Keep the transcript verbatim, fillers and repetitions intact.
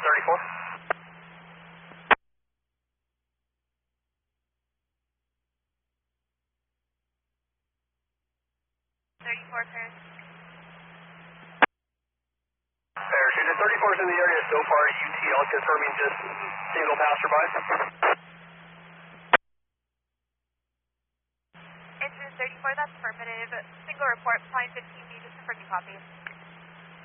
thirty-four. thirty-four, Paris. Parachute at thirty-four is in the area so far. U T L confirming just single passerby. Engine thirty-four, that's affirmative. Single report, flying fifteen B, just confirming copy.